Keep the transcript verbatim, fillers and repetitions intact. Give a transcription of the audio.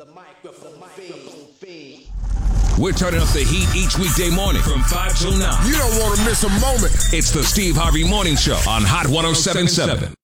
We're turning up the heat each weekday morning from five till nine. You don't want to miss a moment. It's the Steve Harvey Morning Show on Hot one oh seven point seven.